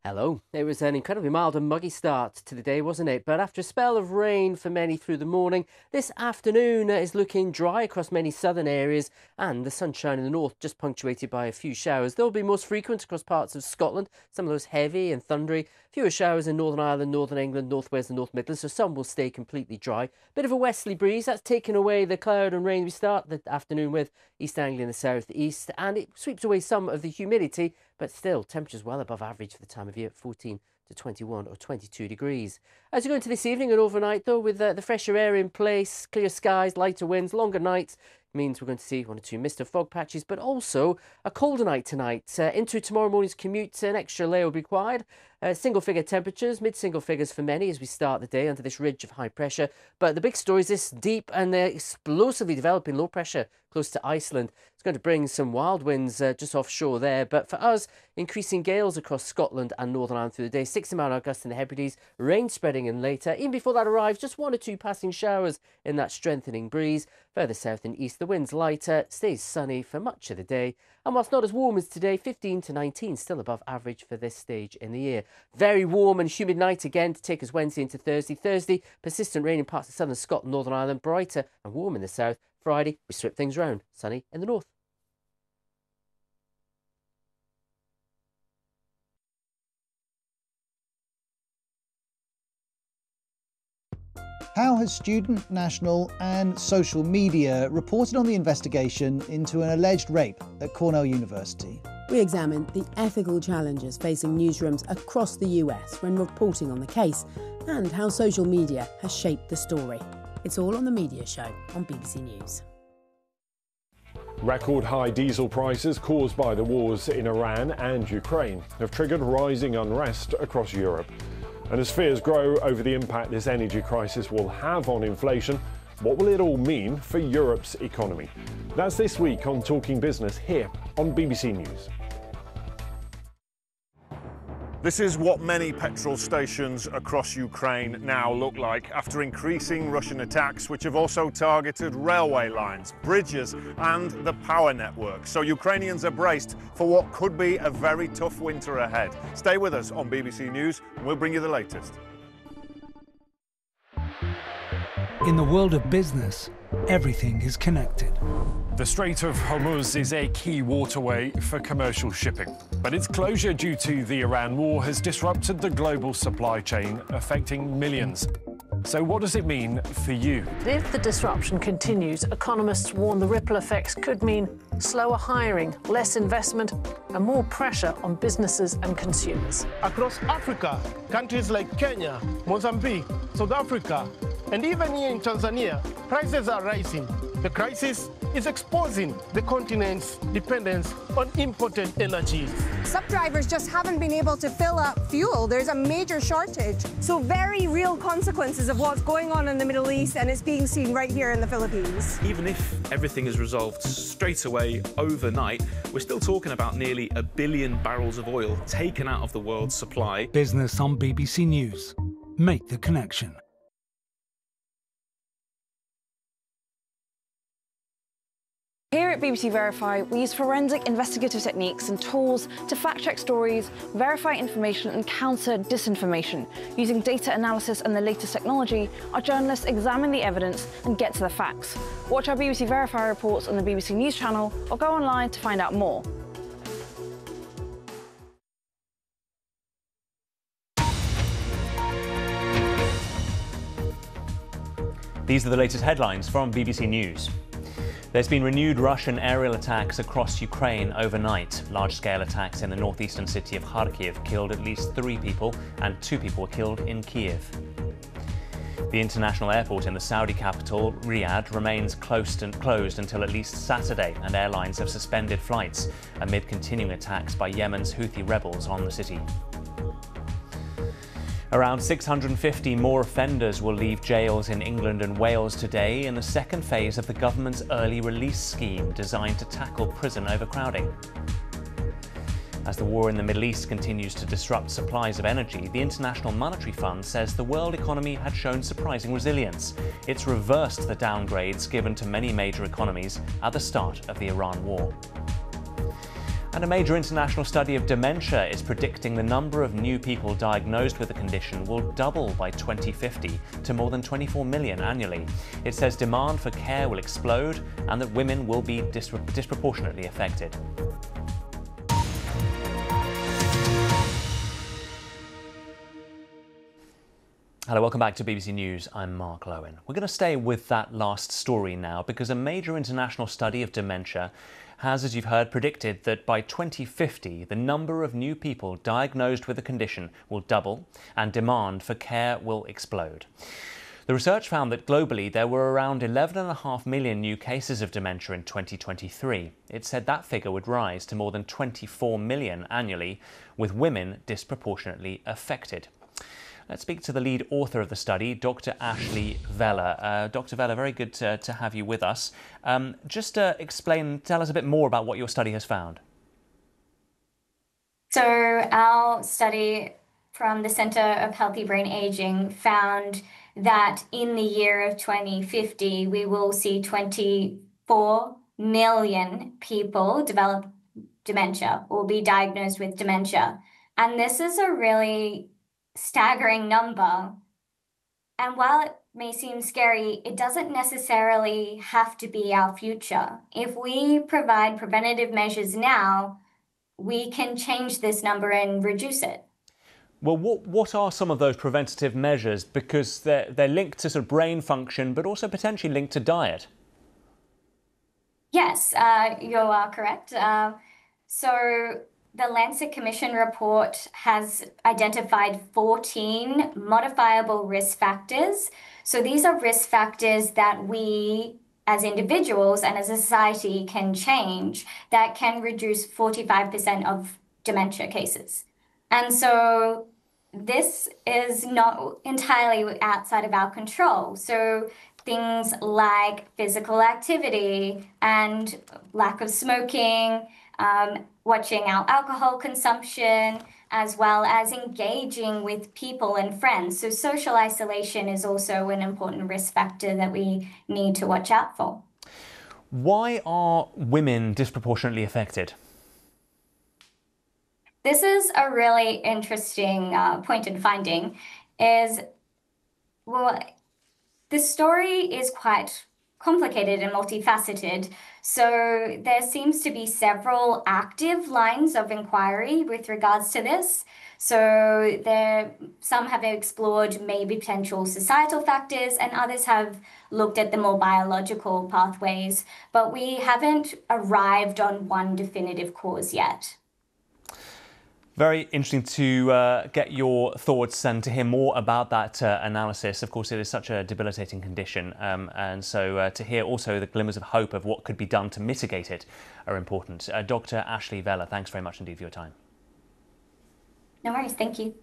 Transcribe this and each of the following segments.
Hello. It was an incredibly mild and muggy start to the day, wasn't it? But after a spell of rain for many through the morning, this afternoon is looking dry across many southern areas, and the sunshine in the north just punctuated by a few showers. They'll be most frequent across parts of Scotland, some of those heavy and thundery. Fewer showers in Northern Ireland, Northern England, North Wales and North Midlands, so some will stay completely dry. Bit of a westerly breeze, that's taken away the cloud and rain we start the afternoon with. East Anglia in the south east, and it sweeps away some of the humidity, but still temperatures well above average for the time of year, 14 to 21 or 22 degrees. As we go into this evening and overnight though, with the fresher air in place, clear skies, lighter winds, longer nights, means we're going to see one or two mist or fog patches, but also a colder night tonight. Into tomorrow morning's commute, an extra layer will be required. Single figure temperatures, mid-single figures for many as we start the day under this ridge of high pressure. But the big story is this deep and explosively developing low pressure close to Iceland. It's going to bring some wild winds just offshore there. But for us, increasing gales across Scotland and Northern Ireland through the day. 60 mile gusts in the Hebrides, rain spreading in later. Even before that arrives, just one or two passing showers in that strengthening breeze. Further south and east, the wind's lighter, stays sunny for much of the day. And whilst not as warm as today, 15 to 19, still above average for this stage in the year. Very warm and humid night again to take us Wednesday into Thursday. Thursday, persistent rain in parts of southern Scotland, Northern Ireland, brighter and warm in the south. Friday, we strip things round, sunny in the north. How has student, national and social media reported on the investigation into an alleged rape at Cornell University? We examined the ethical challenges facing newsrooms across the US when reporting on the case and how social media has shaped the story. It's all on The Media Show on BBC News. Record high diesel prices caused by the wars in Iran and Ukraine have triggered rising unrest across Europe. And as fears grow over the impact this energy crisis will have on inflation, what will it all mean for Europe's economy? That's this week on Talking Business here on BBC News. This is what many petrol stations across Ukraine now look like after increasing Russian attacks, which have also targeted railway lines, bridges and the power network. So Ukrainians are braced for what could be a very tough winter ahead. Stay with us on BBC News and we'll bring you the latest. In the world of business, everything is connected. The Strait of Hormuz is a key waterway for commercial shipping, but its closure due to the Iran war has disrupted the global supply chain, affecting millions. So what does it mean for you? If the disruption continues, economists warn the ripple effects could mean slower hiring, less investment, and more pressure on businesses and consumers. Across Africa, countries like Kenya, Mozambique, South Africa, and even here in Tanzania, prices are rising. The crisis is exposing the continent's dependence on imported energies. Some drivers just haven't been able to fill up fuel. There's a major shortage. So very real consequences of what's going on in the Middle East, and it's being seen right here in the Philippines. Even if everything is resolved straight away overnight, we're still talking about nearly 1 billion barrels of oil taken out of the world's supply. Business on BBC News. Make the connection. Here at BBC Verify, we use forensic investigative techniques and tools to fact-check stories, verify information and counter disinformation. Using data analysis and the latest technology, our journalists examine the evidence and get to the facts. Watch our BBC Verify reports on the BBC News channel or go online to find out more. These are the latest headlines from BBC News. There's been renewed Russian aerial attacks across Ukraine overnight. Large-scale attacks in the northeastern city of Kharkiv killed at least 3 people, and 2 people were killed in Kiev. The international airport in the Saudi capital, Riyadh, remains closed until at least Saturday, and airlines have suspended flights amid continuing attacks by Yemen's Houthi rebels on the city. Around 650 more offenders will leave jails in England and Wales today in the second phase of the government's early release scheme designed to tackle prison overcrowding. As the war in the Middle East continues to disrupt supplies of energy, the International Monetary Fund says the world economy had shown surprising resilience. It's reversed the downgrades given to many major economies at the start of the Iran war. And a major international study of dementia is predicting the number of new people diagnosed with the condition will double by 2050 to more than 24 million annually. It says demand for care will explode and that women will be disproportionately affected. Hello, welcome back to BBC News. I'm Mark Lowen. We're going to stay with that last story now because a major international study of dementia has, as you've heard, predicted that by 2050, the number of new people diagnosed with the condition will double and demand for care will explode. The research found that globally there were around 11.5 million new cases of dementia in 2023. It said that figure would rise to more than 24 million annually, with women disproportionately affected. Let's speak to the lead author of the study, Dr. Ashley Vella. Dr. Vella, very good to have you with us. Just tell us a bit more about what your study has found. So our study from the Centre of Healthy Brain Aging found that in the year of 2050, we will see 24 million people develop dementia or be diagnosed with dementia. And this is a really staggering number. And while it may seem scary, it doesn't necessarily have to be our future. If we provide preventative measures now, we can change this number and reduce it. Well, what are some of those preventative measures? Because they're linked to sort of brain function, but also potentially linked to diet. Yes, you are correct. So the Lancet Commission report has identified 14 modifiable risk factors. So these are risk factors that we as individuals and as a society can change that can reduce 45% of dementia cases. And so this is not entirely outside of our control. So things like physical activity and lack of smoking, watching our alcohol consumption, as well as engaging with people and friends. So social isolation is also an important risk factor that we need to watch out for. Why are women disproportionately affected? This is a really interesting point in finding is, well, the story is quite complicated and multifaceted. So there seems to be several active lines of inquiry with regards to this. So some have explored maybe potential societal factors and others have looked at the more biological pathways, but we haven't arrived on one definitive cause yet. Very interesting to get your thoughts and to hear more about that analysis. Of course, it is such a debilitating condition, and so to hear also the glimmers of hope of what could be done to mitigate it are important. Dr. Ashley Vella, thanks very much indeed for your time. No worries, thank you.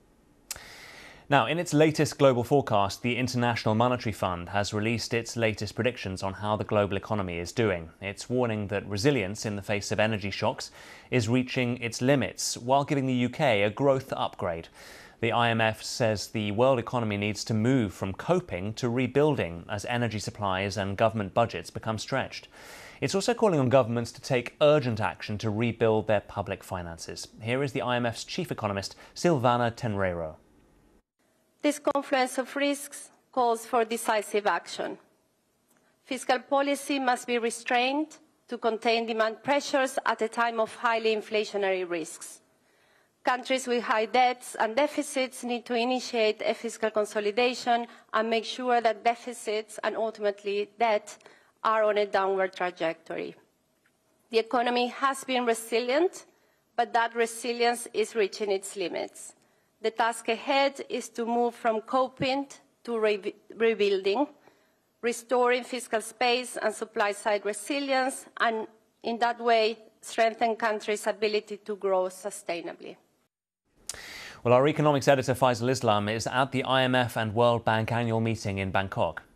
Now, in its latest global forecast, the International Monetary Fund has released its latest predictions on how the global economy is doing. It's warning that resilience in the face of energy shocks is reaching its limits, while giving the UK a growth upgrade. The IMF says the world economy needs to move from coping to rebuilding as energy supplies and government budgets become stretched. It's also calling on governments to take urgent action to rebuild their public finances. Here is the IMF's chief economist, Silvana Tenreiro. This confluence of risks calls for decisive action. Fiscal policy must be restrained to contain demand pressures at a time of highly inflationary risks. Countries with high debts and deficits need to initiate a fiscal consolidation and make sure that deficits and ultimately debt are on a downward trajectory. The economy has been resilient, but that resilience is reaching its limits. The task ahead is to move from coping to rebuilding, restoring fiscal space and supply-side resilience, and in that way, strengthen countries' ability to grow sustainably. Well, our economics editor Faisal Islam is at the IMF and World Bank annual meeting in Bangkok.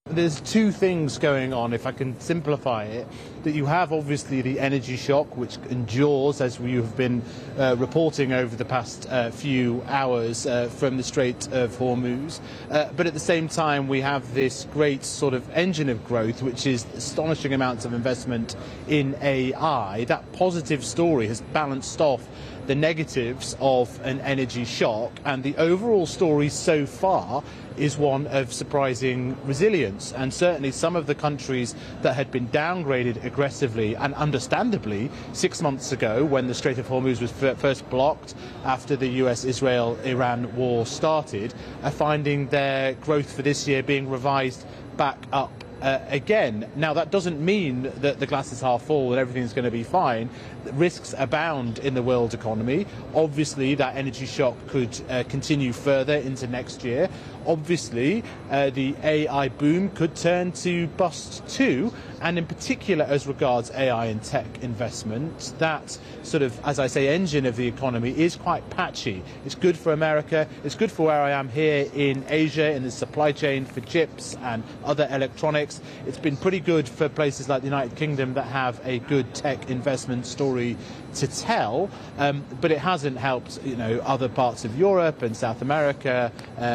There's two things going on, if I can simplify it. That you have obviously the energy shock, which endures, as we have been reporting over the past few hours from the Strait of Hormuz. But at the same time, we have this great sort of engine of growth, which is astonishing amounts of investment in AI. That positive story has balanced off the negatives of an energy shock, and the overall story so far is one of surprising resilience. And certainly some of the countries that had been downgraded aggressively and understandably 6 months ago when the Strait of Hormuz was first blocked after the US-Israel-Iran war started are finding their growth for this year being revised back up again. Now, that doesn't mean that the glass is half full and everything's going to be fine. Risks abound in the world economy. Obviously, that energy shock could continue further into next year. Obviously, the AI boom could turn to bust too, and in particular as regards AI and tech investment, that sort of, as I say, engine of the economy is quite patchy. It's good for America, it's good for where I am here in Asia, in the supply chain for chips and other electronics. It's been pretty good for places like the United Kingdom that have a good tech investment story to tell, but it hasn't helped, other parts of Europe and South America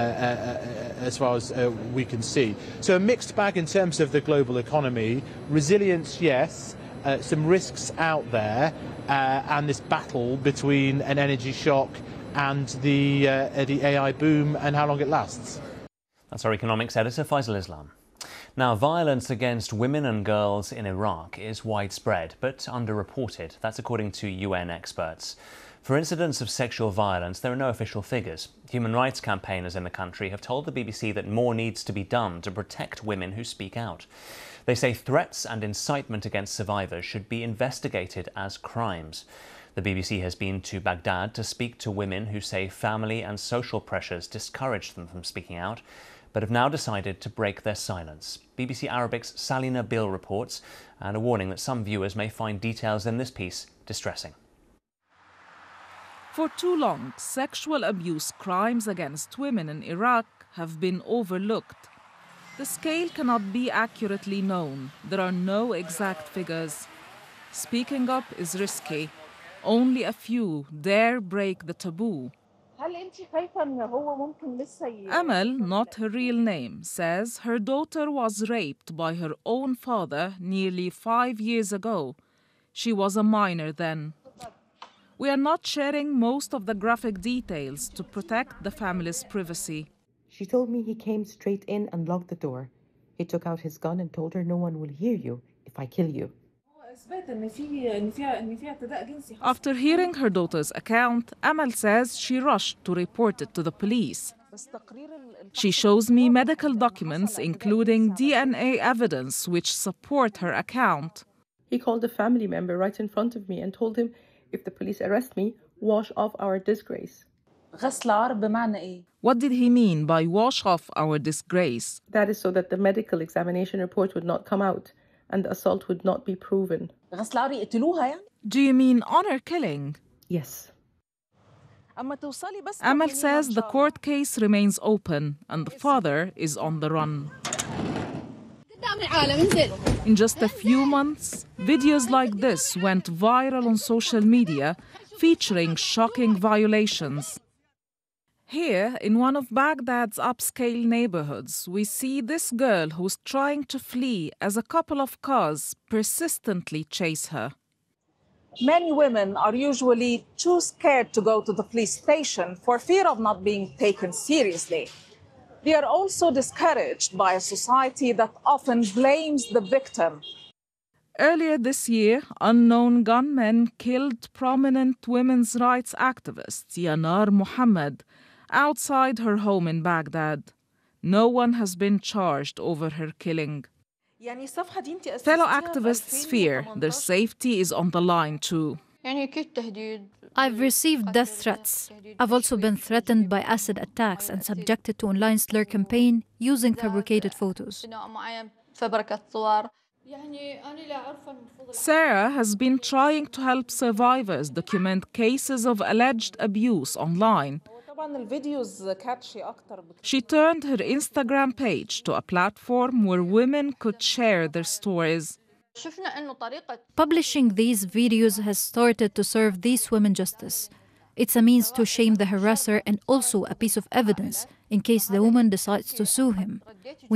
as far as we can see. So a mixed bag in terms of the global economy. Resilience, yes. Some risks out there, and this battle between an energy shock and the AI boom and how long it lasts. That's our economics editor, Faisal Islam. Now, violence against women and girls in Iraq is widespread, but underreported. That's according to UN experts. For incidents of sexual violence, there are no official figures. Human rights campaigners in the country have told the BBC that more needs to be done to protect women who speak out. They say threats and incitement against survivors should be investigated as crimes. The BBC has been to Baghdad to speak to women who say family and social pressures discourage them from speaking out, but have now decided to break their silence. BBC Arabic's Sally Nabil reports, and a warning that some viewers may find details in this piece distressing. For too long, sexual abuse crimes against women in Iraq have been overlooked. The scale cannot be accurately known. There are no exact figures. Speaking up is risky. Only a few dare break the taboo. Amal, not her real name, says her daughter was raped by her own father nearly 5 years ago. She was a minor then. We are not sharing most of the graphic details to protect the family's privacy. She told me he came straight in and locked the door. He took out his gun and told her no one will hear you if I kill you. After hearing her daughter's account, Amal says she rushed to report it to the police. She shows me medical documents, including DNA evidence, which support her account. He called a family member right in front of me and told him, if the police arrest me, wash off our disgrace. What did he mean by wash off our disgrace? That is so that the medical examination report would not come out and the assault would not be proven. Do you mean honor killing? Yes. Amal says the court case remains open and the father is on the run. In just a few months, videos like this went viral on social media, featuring shocking violations. Here, in one of Baghdad's upscale neighborhoods, we see this girl who's trying to flee as a couple of cars persistently chase her. Many women are usually too scared to go to the police station for fear of not being taken seriously. They are also discouraged by a society that often blames the victim. Earlier this year, unknown gunmen killed prominent women's rights activist Yanar Mohammed outside her home in Baghdad. No one has been charged over her killing. Fellow activists fear their safety is on the line too. I've received death threats. I've also been threatened by acid attacks and subjected to online slur campaign using fabricated photos. Sarah has been trying to help survivors document cases of alleged abuse online, She turned her Instagram page to a platform where women could share their stories. Publishing these videos has started to serve these women justice. It's a means to shame the harasser and also a piece of evidence in case the woman decides to sue him.